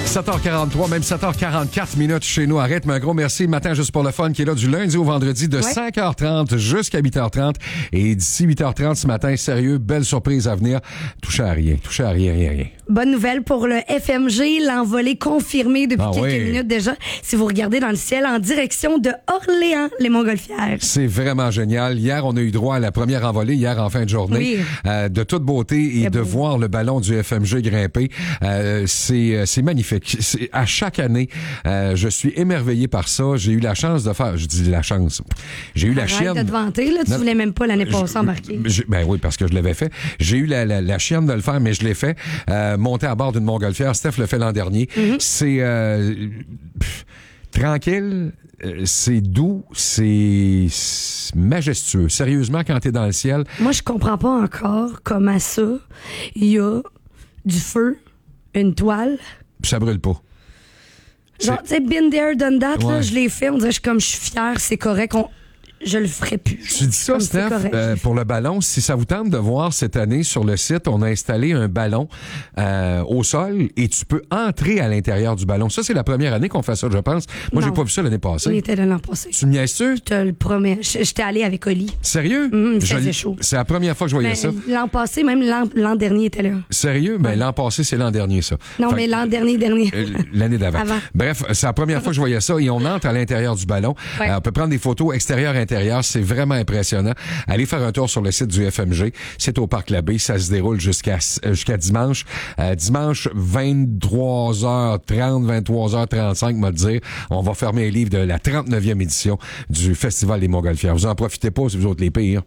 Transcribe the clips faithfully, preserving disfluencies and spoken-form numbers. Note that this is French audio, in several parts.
sept heures quarante-trois, même sept heures quarante-quatre minutes chez nous à rythme. Un gros merci. Matin juste pour le fun qui est là du lundi au vendredi de ouais. cinq heures trente jusqu'à huit heures trente. Et d'ici huit heures trente ce matin, sérieux, belle surprise à venir. Touchez à rien, touchez à rien, rien, rien. Bonne nouvelle pour le F M G, l'envolée confirmée depuis ah, quelques oui. minutes déjà. Si vous regardez dans le ciel en direction de Orléans, les Montgolfières. C'est vraiment génial. Hier, on a eu droit à la première envolée, hier en fin de journée, oui. euh, de toute beauté et c'est de beau. voir le ballon du F M G grimper. Euh, c'est, c'est magnifique. C'est, à chaque année, euh, je suis émerveillé par ça. J'ai eu la chance de faire... Je dis la chance. J'ai eu Arrête la chienne... de te vanter, là. Tu non, voulais même pas l'année passée embarquer. Je, ben oui, parce que je l'avais fait. J'ai eu la, la, la chienne de le faire, mais je l'ai fait. Euh, monter à bord d'une montgolfière. Steph le fait l'an dernier. Mm-hmm. C'est... Euh, pff, tranquille, euh, c'est doux, c'est, c'est majestueux. Sérieusement, quand t'es dans le ciel... Moi, je comprends pas encore comment ça, il y a du feu, une toile... Ça brûle pas. Genre, tu sais, been there, done that, ouais. là, je l'ai fait, on dirait que je, comme je suis fière, c'est correct, on... je le ferai plus. Tu dis ça, Steph, euh, pour le ballon, si ça vous tente de voir cette année sur le site, on a installé un ballon euh, au sol et tu peux entrer à l'intérieur du ballon. Ça, c'est la première année qu'on fait ça, je pense. Moi, non. j'ai pas vu ça l'année passée. Il était l'an passé. Tu me niaises-tu? Je te le promets. J'étais allée avec Oli. Sérieux? Mmh, il faisait chaud. C'est la première fois que je voyais mais, ça. L'an passé, même l'an, l'an dernier était là. Sérieux? Ben, ouais. l'an passé, c'est l'an dernier, ça. Non, fait, mais l'an dernier, dernier. Euh, l'année d'avant. Avant. Bref, c'est la première fois que je voyais ça et on entre à l'intérieur du ballon. Ouais. Euh, on peut prendre des photos extérieures-intérieures. C'est vraiment impressionnant. Allez faire un tour sur le site du F M G. C'est au Parc Labbé. Ça se déroule jusqu'à jusqu'à dimanche. Euh, dimanche, vingt-trois heures trente, vingt-trois heures trente-cinq, m'a dire. On va fermer les livres de la trente-neuvième édition du Festival des Montgolfières. Vous en profitez pas, c'est vous autres les pires.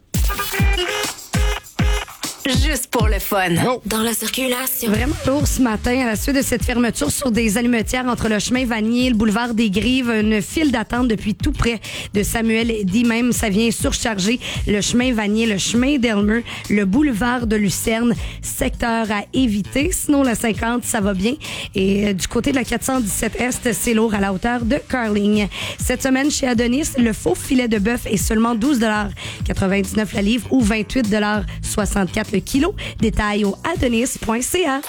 Juste pour le fun. Oh. Dans la circulation. Vraiment lourd ce matin à la suite de cette fermeture sur des allumetières entre le chemin Vanier et le boulevard des Grives. Une file d'attente depuis tout près de Samuel dit même. Ça vient surcharger le chemin Vanier, le chemin d'Elmer, le boulevard de Lucerne. Secteur à éviter. Sinon, la cinquante, ça va bien. Et euh, du côté de la quatre cent dix-sept Est, c'est lourd à la hauteur de Carling. Cette semaine, chez Adonis, le faux filet de bœuf est seulement douze dollars quatre-vingt-dix-neuf la livre ou vingt-huit dollars soixante-quatre le kilo. Détail au adonis point c a.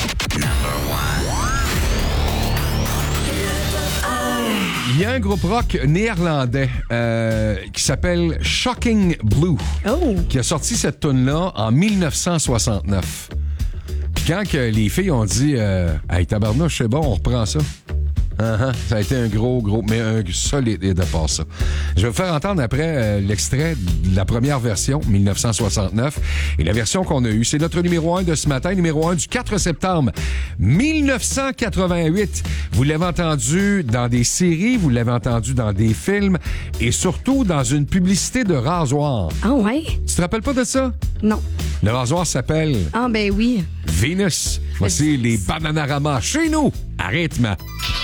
Il y a un groupe rock néerlandais euh, qui s'appelle Shocking Blue oh. qui a sorti cette tune-là en dix-neuf cent soixante-neuf. Puis quand que les filles ont dit euh, « Hey, tabarnouche, c'est bon, on reprend ça. » Uh-huh. Ça a été un gros, gros, mais un solide de part ça. Je vais vous faire entendre après euh, l'extrait de la première version, dix-neuf cent soixante-neuf. Et la version qu'on a eue, c'est notre numéro un de ce matin, numéro un du quatre septembre dix-neuf cent quatre-vingt-huit. Vous l'avez entendu dans des séries, vous l'avez entendu dans des films et surtout dans une publicité de rasoir. Ah oh ouais? Tu te rappelles pas de ça? Non. Le rasoir s'appelle... Ah ben oui. Venus. Voici les Bananarama chez nous, à rythme.